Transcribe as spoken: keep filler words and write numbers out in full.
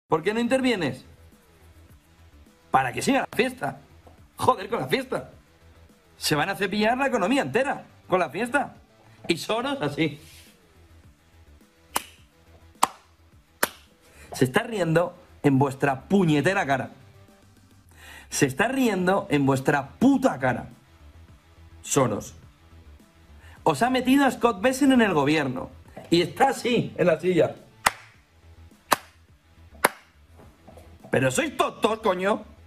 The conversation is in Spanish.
¿Por qué no intervienes? Para que siga la fiesta. Joder, con la fiesta. Se van a cepillar la economía entera con la fiesta. Y Soros así. Se está riendo en vuestra puñetera cara. Se está riendo en vuestra puta cara. Soros. Os ha metido a Scott Bessent en el gobierno. Y está así, en la silla. Pero sois tontos, coño.